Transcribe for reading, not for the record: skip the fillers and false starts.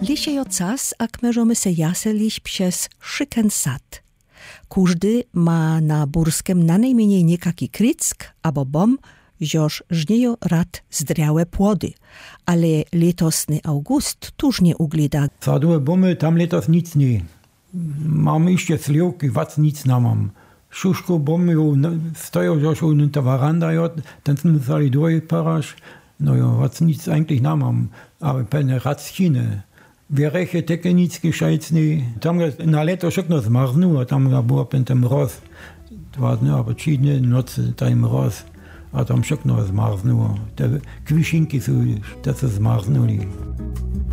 Lisiejo czas, ak możemy se jaselić przez szyken sad. Każdy ma na Burskem na najmniej niekaki kryck albo bom, żoż żniejo rad zdriałe płody. Ale letosny august tuż nie uglida. Sadue bomy, tam letos nic nie. Mam jeszcze sliwki, wac nic nie mam. Szuszko bomy stoją żoż u ta waranda, ten museli dojparasz. No ja, wac nic eigentlich nie mam. Ale pewne radziny. Wierechy takie nic gescheitzny. Tam na leto szokno zmarznuło, tam było ten mroz. Dwa dni, aber trzy nocy tam mroz. A tam szokno zmarznuło. Te kwiszynki są, te się zmarznuli.